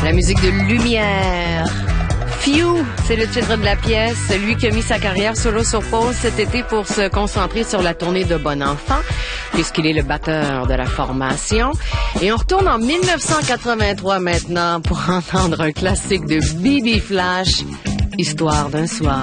La musique de Lumière. Few, c'est le titre de la pièce. Lui qui a mis sa carrière solo sur pause cet été pour se concentrer sur la tournée de Bon Enfant, puisqu'il est le batteur de la formation. Et on retourne en 1983 maintenant pour entendre un classique de Bibi Flash, Histoire d'un soir.